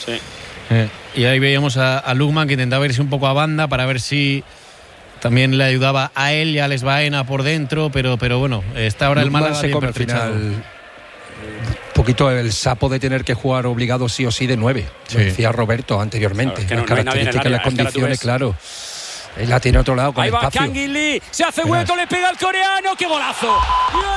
Sí. Y ahí veíamos a Lukman, que intentaba irse un poco a banda para ver si también le ayudaba a él y a Alex Baena por dentro, pero bueno, está ahora Lukman el Málaga se bien come al pertrechado. final un poquito el sapo de tener que jugar obligado sí o sí de 9. Sí. Lo decía Roberto anteriormente. Claro, es que las no hay nadie en el características, área, las es que ahora tú condiciones, ves. claro. Él la tiene a otro lado con Ahí va espacio. Kang In Lee, se hace hueco, le pega al coreano, ¡qué golazo!